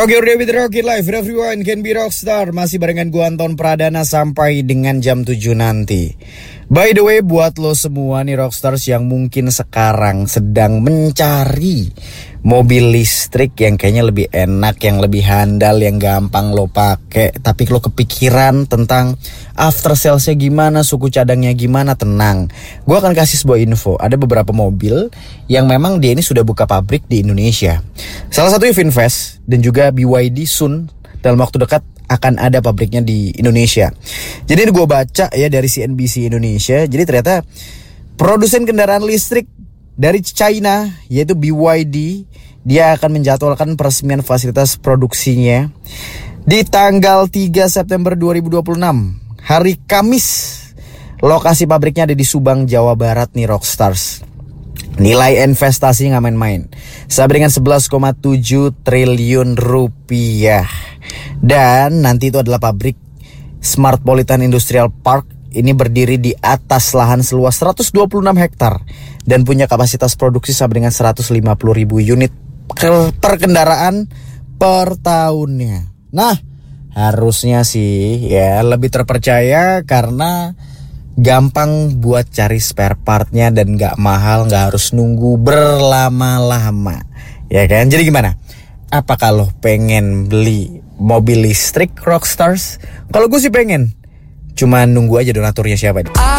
Rocky or David Rocky Live, everyone can be rockstar. Masih barengan gua Anton Pradana sampai dengan jam 7 nanti. By the way, buat lo semua nih rockstars yang mungkin sekarang sedang mencari mobil listrik yang kayaknya lebih enak, yang lebih handal, yang gampang lo pakai, tapi lo kepikiran tentang after salesnya gimana, suku cadangnya gimana, tenang. Gue akan kasih sebuah info. Ada beberapa mobil yang memang dia ini sudah buka pabrik di Indonesia. Salah satunya Vinfast dan juga BYD soon dalam waktu dekat akan ada pabriknya di Indonesia. Jadi ini gue baca ya dari CNBC Indonesia. Jadi ternyata produsen kendaraan listrik dari China yaitu BYD, dia akan menjadwalkan peresmian fasilitas produksinya di tanggal 3 September 2026, hari Kamis. Lokasi pabriknya ada di Subang, Jawa Barat nih rockstars. Nilai investasi nggak main-main, sampai dengan 11,7 triliun rupiah. Dan nanti itu adalah pabrik Smartpolitan Industrial Park. Ini berdiri di atas lahan seluas 126 hektar dan punya kapasitas produksi sampai dengan 150.000 unit per kendaraan per tahunnya. Nah, harusnya sih ya lebih terpercaya karena gampang buat cari spare partnya dan gak mahal, gak harus nunggu berlama-lama. Ya kan? Jadi gimana? Apa kalau pengen beli mobil listrik rockstars? Kalau gue sih pengen. Cuma nunggu aja donaturnya siapa.